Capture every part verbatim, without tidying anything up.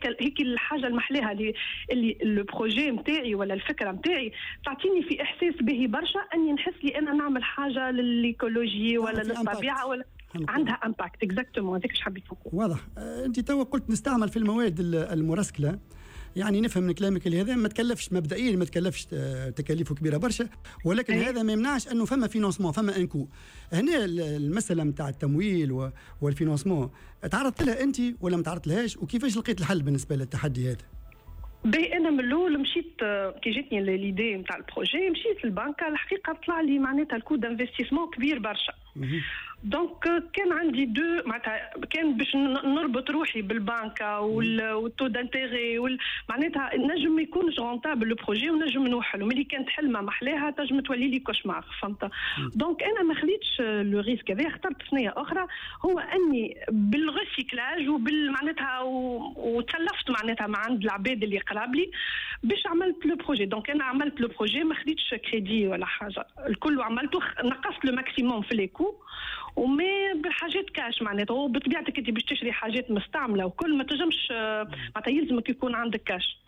هيك الحاجه المحليها اللي اللي البروجي نتاعي ولا الفكره نتاعي تعطيني في احساس به برشا اني نحس لي انا نعمل حاجه للايكولوجي ولا للطبيعه ولا عندها امباكت. اكزاكتومون هذاك اش حبيت نقول. واضح. انت تو قلت نستعمل في المواد المرسكله، يعني نفهم من كلامك اللي هذا ما تكلفش مبدئيا، ما تكلفش تكاليفه كبيره برشا، ولكن أيه. هذا ما يمنعش انه فما فينانسمون، فما انكو. هنا المساله نتاع التمويل والفينانسمون تعرضت لها انت ولا ما تعرضت لهاش، وكيفاش لقيت الحل بالنسبه للتحدي هذا؟ بي انا من الاول مشيت كي جاتني ليدي نتاع البروجي مشيت للبنكه، الحقيقه طلع لي معناتها الكو دانفستيسمون كبير برشا. دونك كان عندي دو معناتها كان باش نربط روحي بالبنكه والتو دانتيغي معناتها نجم ما يكونش رونتابل لو بروجي ونجم نوحل، وملي كانت حلمه محلاها تنجم تولي لي كوشمار، فهمت؟ دونك انا ما خليتش لو ريسك هذا، اخترت ثنيه اخرى هو اني بالريسيكلاج وبال معناتها وتسلفت معناتها مع عند العباد اللي قراب لي باش عملت لو بروجي. دونك انا عملت لو بروجي ما خديتش كريدي ولا حاجه، الكل عملته، نقصت لو ماكسيموم في ليكو ومي بحاجات كاش معناتها. وبطبيعتك انت باش تشري حاجات مستعمله وكل ما تنجمش معناتها يلزمك يكون عندك كاش.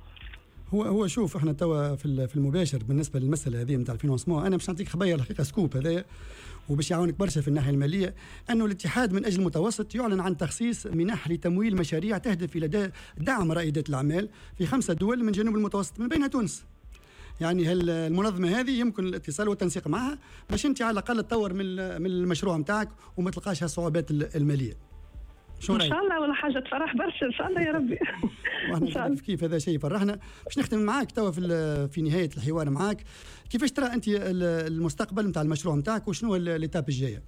هو هو شوف احنا توا في في المباشر بالنسبه للمساله هذه نتاع الفينانسمون، انا باش نعطيك خبايا الحقيقه سكوب هذا وباش يعاونك برشا في الناحيه الماليه، انه الاتحاد من اجل المتوسط يعلن عن تخصيص منح لتمويل مشاريع تهدف الى دعم رائدات الاعمال في خمسه دول من جنوب المتوسط من بينها تونس. يعني المنظمه هذه يمكن الاتصال والتنسيق معها باش انت على الاقل تطور من من المشروع نتاعك وما تلقاش هالصعوبات الماليه. شو ان شاء الله ولا حاجه تفرح برشا ان شاء الله يا ربي. واحنا كيف كيف هذا شيء فرحنا. باش نختم معاك توا في في نهايه الحوار معاك، كيفاش ترى انت المستقبل نتاع المشروع نتاعك وشنو الاتاب الجايه؟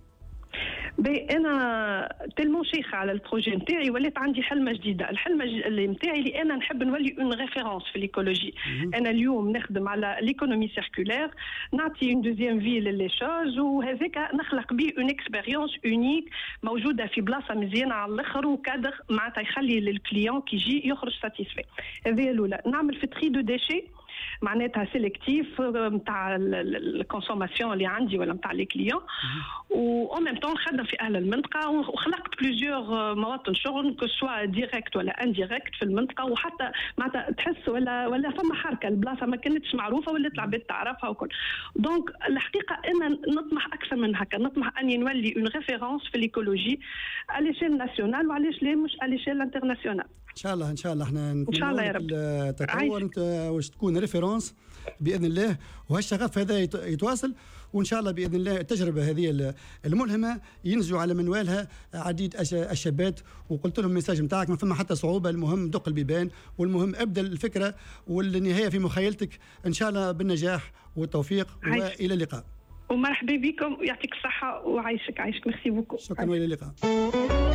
بي انا تلمو شيخه على البروجي نتاعي، ولات عندي حلمه جديده. الحلمه اللي نتاعي اللي انا نحب نولي اون ريفيرونس في الايكولوجي. انا اليوم نخدم على ليكونومي سيركولير، نعطي اون دوزيام في للي شوز، وهذاك نخلق به اون اكسبيريونس اونيك موجوده في بلاصه مزيانه على الاخر وكادر معناتها يخلي للكليون كي يجي يخرج ساتيسفي. هذه الاولى. نعمل في تري دو ديشي معناتها سيليكتيف نتاع الكونسوماسيون اللي عندي ولا نتاع لي كليون، و ان ميم طون نخدم في اهل المنطقه وخلقت بليزيور مواطن شغل كو سوا ديريكت ولا انديريكت في المنطقه، وحتى معناتها تحس ولا ولا فما حركه البلاصه ما كانتش معروفه ولات العباد تعرفها وكل. دونك الحقيقه انا نطمح اكثر من هكا، نطمح اني نولي اون ريفيرونس في الايكولوجي على شيل ناسيونال وعلاش لا مش على شيل انترناسيونال. ان شاء الله ان شاء الله احنا ان شاء الله يا رب التطور انت واش تكون ريفيرونس باذن الله، وهالشغف هذا يتواصل، وان شاء الله باذن الله التجربه هذه الملهمه ينزلوا على منوالها عديد الشابات. وقلت لهم الميساج نتاعك ما فما حتى صعوبه، المهم دق البيبان والمهم ابدا الفكره والنهايه في مخيلتك ان شاء الله بالنجاح والتوفيق. والى اللقاء ومرحبا بكم، يعطيك الصحه وعايشك عايشك. ميرسي بوكو. شكرا والى اللقاء.